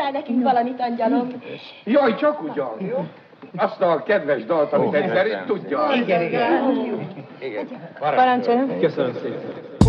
énekel nekünk valamit, angyalom? Jaj, csak ugyan, jó? Azt a kedves dalt, amit egyszer tudja. Igen. Parancsoljon. Köszönöm szépen.